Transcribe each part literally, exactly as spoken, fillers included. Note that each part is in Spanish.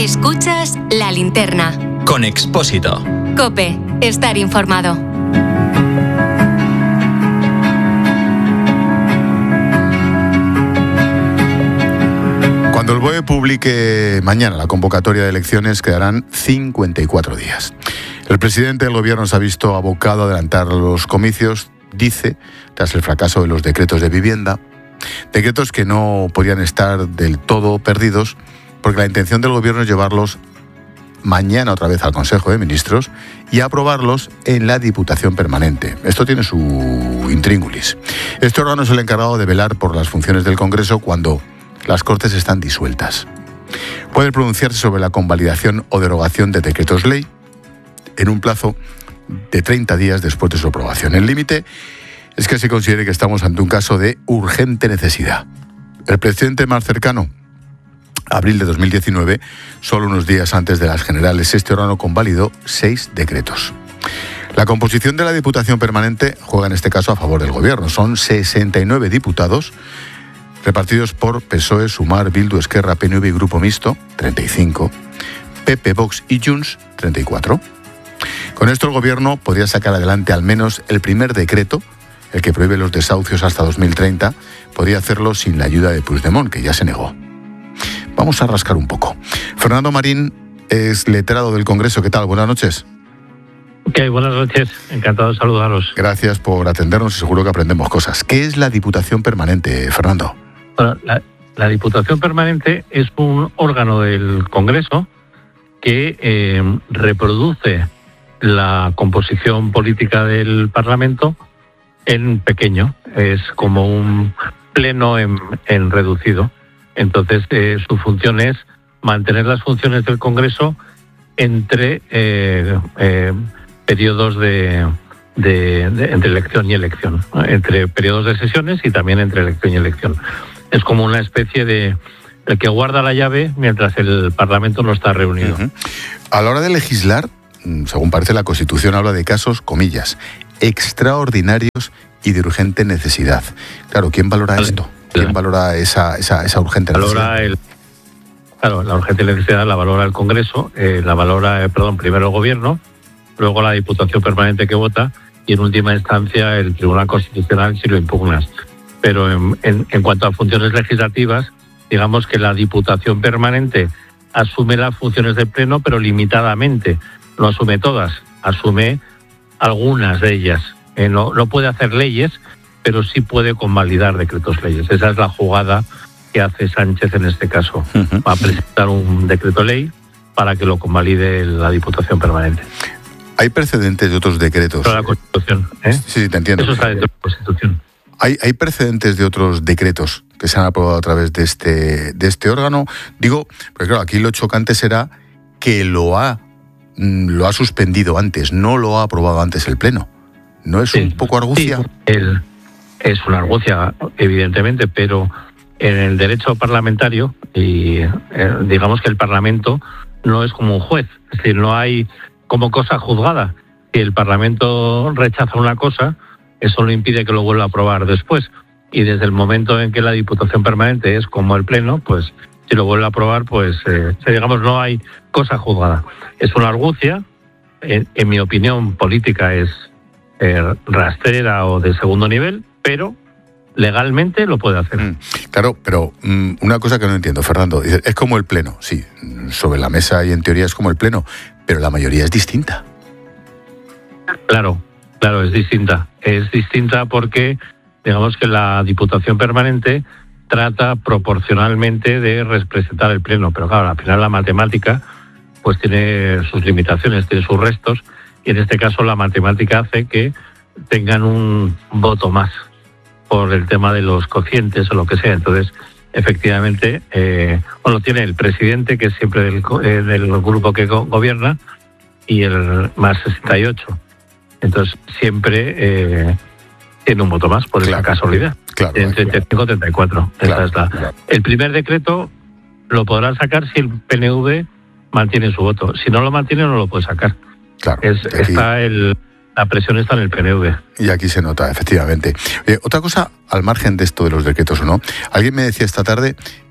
Escuchas La Linterna. Con Expósito. COPE. Estar informado. Cuando el B O E publique mañana la convocatoria de elecciones, quedarán cincuenta y cuatro días. El presidente del gobierno se ha visto abocado a adelantar los comicios, dice, tras el fracaso de los decretos de vivienda, decretos que no podían estar del todo perdidos, porque la intención del gobierno es llevarlos mañana otra vez al Consejo de Ministros y aprobarlos en la Diputación Permanente. Esto tiene su intríngulis. Este órgano es el encargado de velar por las funciones del Congreso cuando las Cortes están disueltas. Puede pronunciarse sobre la convalidación o derogación de decretos ley en un plazo de treinta días después de su aprobación. El límite es que se considere que estamos ante un caso de urgente necesidad. El presidente más cercano, abril de dos mil diecinueve, solo unos días antes de las generales, este órgano convalidó seis decretos. La composición de la Diputación Permanente juega en este caso a favor del gobierno. Son sesenta y nueve diputados repartidos por P S O E, Sumar, Bildu, Esquerra, P N V y Grupo Mixto, treinta y cinco, P P, Vox y Junts, treinta y cuatro. Con esto el gobierno podría sacar adelante al menos el primer decreto, el que prohíbe los desahucios hasta dos mil treinta, podría hacerlo sin la ayuda de Puigdemont, que ya se negó. Vamos a rascar un poco. Fernando Marín es letrado del Congreso. ¿Qué tal? Buenas noches. Ok, buenas noches. Encantado de saludaros. Gracias por atendernos y seguro que aprendemos cosas. ¿Qué es la Diputación Permanente, Fernando? Bueno, la, la Diputación Permanente es un órgano del Congreso que eh, reproduce la composición política del Parlamento en pequeño. Es como un pleno en, en reducido. Entonces, eh, su función es mantener las funciones del Congreso entre eh, eh, periodos de, de, de entre elección y elección, ¿no? Entre periodos de sesiones y también entre elección y elección. Es como una especie de el que guarda la llave mientras el Parlamento no está reunido. Uh-huh. A la hora de legislar, según parece la Constitución, habla de casos, comillas, extraordinarios y de urgente necesidad. Claro, ¿quién valora vale. esto? ¿Quién valora esa, esa, esa urgente necesidad? Valora el, claro, la urgente necesidad la valora el Congreso, eh, la valora, eh, perdón, primero el Gobierno, luego la Diputación Permanente que vota y en última instancia el Tribunal Constitucional si lo impugnas. Pero en, en, en cuanto a funciones legislativas, digamos que la Diputación Permanente asume las funciones del Pleno, pero limitadamente. No asume todas, asume algunas de ellas. Eh, no, no puede hacer leyes, pero sí puede convalidar decretos leyes. Esa es la jugada que hace Sánchez en este caso. Uh-huh. Va a presentar un decreto ley para que lo convalide la Diputación Permanente. ¿Hay precedentes de otros decretos? Pero la Constitución, ¿eh? Sí, sí, te entiendo. Eso está dentro de la Constitución. ¿Hay, ¿Hay precedentes de otros decretos que se han aprobado a través de este, de este órgano? Digo, porque claro, aquí lo chocante será que lo ha, lo ha suspendido antes, no lo ha aprobado antes el Pleno. ¿No es sí, un poco argucia? Sí, el, es una argucia, evidentemente, pero en el derecho parlamentario, y eh, digamos que el Parlamento no es como un juez, es decir, no hay como cosa juzgada. Si el Parlamento rechaza una cosa, eso no impide que lo vuelva a aprobar después. Y desde el momento en que la Diputación Permanente es como el Pleno, pues si lo vuelve a aprobar, pues eh, digamos no hay cosa juzgada. Es una argucia, en, en mi opinión política es eh, rastrera o de segundo nivel, pero legalmente lo puede hacer. Mm, claro, pero mm, una cosa que no entiendo, Fernando, es como el Pleno, sí, sobre la mesa y en teoría es como el Pleno, pero la mayoría es distinta. Claro, claro, es distinta. Es distinta porque, digamos que la Diputación Permanente trata proporcionalmente de representar el Pleno, pero claro, al final la matemática pues tiene sus limitaciones, tiene sus restos, y en este caso la matemática hace que tengan un voto más por el tema de los cocientes o lo que sea. Entonces, efectivamente, eh, bueno, tiene el presidente, que es siempre del, eh, del grupo que go- gobierna, y el más sesenta y ocho. Entonces, siempre eh, tiene un voto más, por claro, esa casualidad. Claro, en treinta y cinco treinta y cuatro. Claro, Esa es la, claro. El primer decreto lo podrán sacar si el P N V mantiene su voto. Si no lo mantiene, no lo puede sacar. Claro, es, aquí, está el, la presión está en el P N V. Y aquí se nota, efectivamente. Eh, otra cosa, al margen de esto de los decretos o no, alguien me decía esta tarde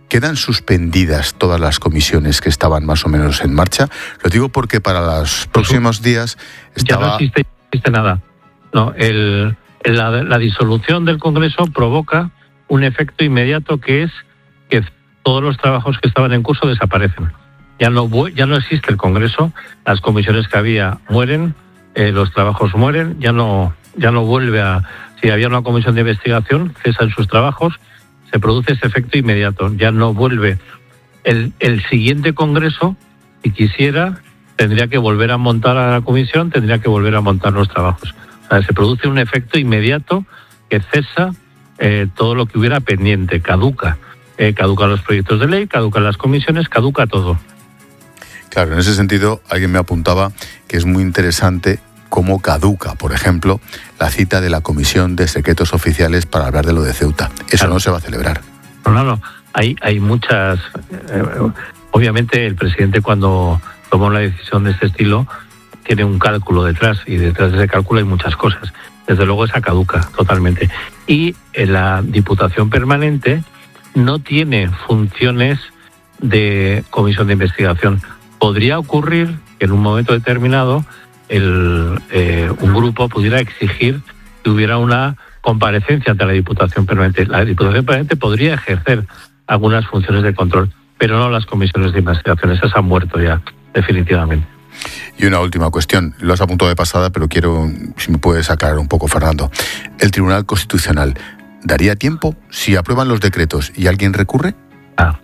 ¿quedan suspendidas todas las comisiones que estaban más o menos en marcha? Lo digo porque para los próximos días estaba... Ya no existe, no existe nada. No, el, la, la disolución del Congreso provoca un efecto inmediato, que es que todos los trabajos que estaban en curso desaparecen. Ya no, ya no existe el Congreso, las comisiones que había mueren, eh, los trabajos mueren, ya no, ya no vuelve a... Si había una comisión de investigación, cesan sus trabajos, se produce ese efecto inmediato, ya no vuelve. El, el siguiente Congreso, si quisiera, tendría que volver a montar a la comisión, tendría que volver a montar los trabajos. O sea, se produce un efecto inmediato que cesa eh, todo lo que hubiera pendiente, caduca. Eh, caducan los proyectos de ley, caducan las comisiones, caduca todo. Claro, en ese sentido, alguien me apuntaba que es muy interesante cómo caduca, por ejemplo, la cita de la Comisión de Secretos Oficiales para hablar de lo de Ceuta. Eso claro. No se va a celebrar. No, no, no. Hay, hay muchas... Eh, obviamente, el presidente, cuando toma una decisión de este estilo, tiene un cálculo detrás, y detrás de ese cálculo hay muchas cosas. Desde luego, esa caduca totalmente. Y en la Diputación Permanente no tiene funciones de comisión de investigación. Podría ocurrir que en un momento determinado el, eh, un grupo pudiera exigir que hubiera una comparecencia ante la Diputación Permanente. La Diputación Permanente podría ejercer algunas funciones de control, pero no las comisiones de investigación. Esas han muerto ya, definitivamente. Y una última cuestión, lo has apuntado de pasada, pero quiero, si me puedes aclarar un poco, Fernando. ¿El Tribunal Constitucional daría tiempo si aprueban los decretos y alguien recurre? Ah.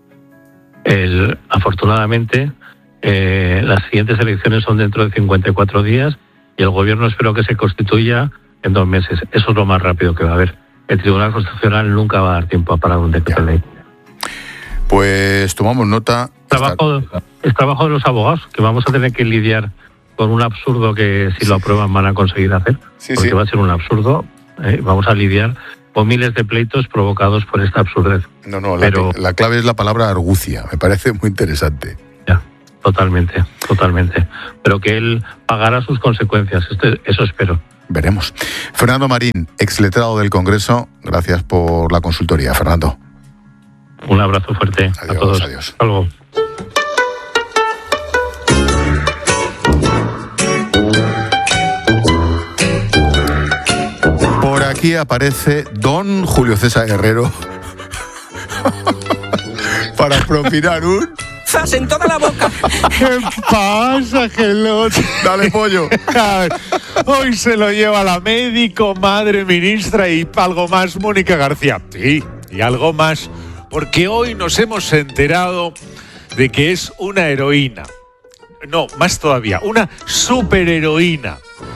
El, afortunadamente, eh, las siguientes elecciones son dentro de cincuenta y cuatro días y el gobierno espero que se constituya en dos meses. Eso es lo más rápido que va a haber. El Tribunal Constitucional nunca va a dar tiempo a parar un decreto de ley. Pues tomamos nota. Trabajo, es trabajo de los abogados, que vamos a tener que lidiar con un absurdo que si lo aprueban van a conseguir hacer, sí, porque sí. Va a ser un absurdo. Eh, vamos a lidiar con miles de pleitos provocados por esta absurdez. No, no, Pero, la, la clave es la palabra argucia, me parece muy interesante. Ya, totalmente, totalmente. Pero que él pagará sus consecuencias, este, eso espero. Veremos. Fernando Marín, exletrado del Congreso, gracias por la consultoría, Fernando. Un abrazo fuerte adiós, a todos. Adiós. Hasta luego. Por aquí aparece don Julio César Herrero para propinar un... ¡Zas en toda la boca! ¿Qué pasa, Gelot? Dale, pollo. Hoy se lo lleva la médico, madre ministra y algo más, Mónica García. Sí, y algo más, porque hoy nos hemos enterado de que es una heroína. No, más todavía, una superheroína.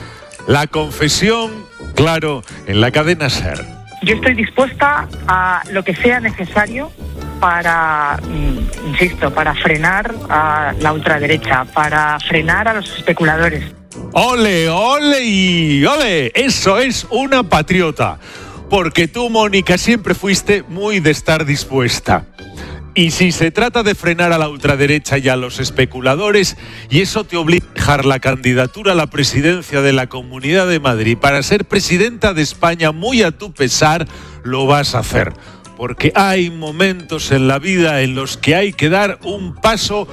La confesión, claro, en la cadena SER. Yo estoy dispuesta a lo que sea necesario para, insisto, para frenar a la ultraderecha, para frenar a los especuladores. ¡Ole, ole y ole! Eso es una patriota. Porque tú, Mónica, siempre fuiste muy de estar dispuesta. Y si se trata de frenar a la ultraderecha y a los especuladores, y eso te obliga a dejar la candidatura a la presidencia de la Comunidad de Madrid para ser presidenta de España muy a tu pesar, lo vas a hacer. Porque hay momentos en la vida en los que hay que dar un paso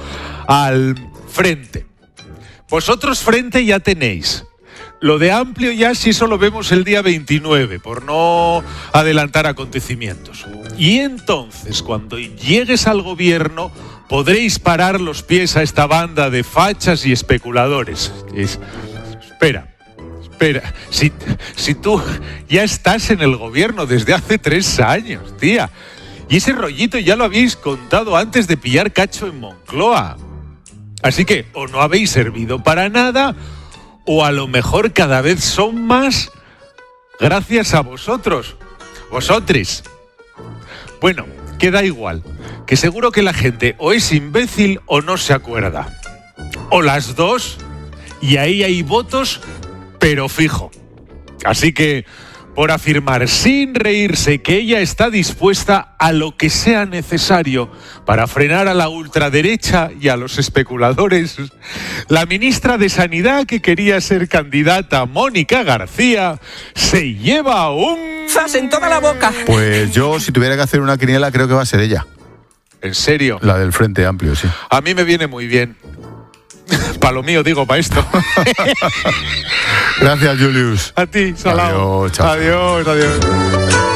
al frente. Vosotros frente ya tenéis. Lo de amplio ya sí solo vemos el día veintinueve, por no adelantar acontecimientos. Y entonces, cuando llegues al gobierno, podréis parar los pies a esta banda de fachas y especuladores. Es, espera, espera, si, si tú ya estás en el gobierno desde hace tres años, tía, y ese rollito ya lo habéis contado antes de pillar cacho en Moncloa. Así que o no habéis servido para nada, o a lo mejor cada vez son más gracias a vosotros, vosotres. Bueno, queda igual, que seguro que la gente o es imbécil o no se acuerda. O las dos, y ahí hay votos, pero fijo. Así que, por afirmar sin reírse que ella está dispuesta a lo que sea necesario para frenar a la ultraderecha y a los especuladores, la ministra de Sanidad, que quería ser candidata, Mónica García, se lleva un... ¡Zas en toda la boca! Pues yo, si tuviera que hacer una quiniela, creo que va a ser ella. ¿En serio? La del Frente Amplio, sí. A mí me viene muy bien. Para lo mío, digo, para esto. Gracias, Julius. A ti, Salao. Adiós, chao. Adiós, adiós.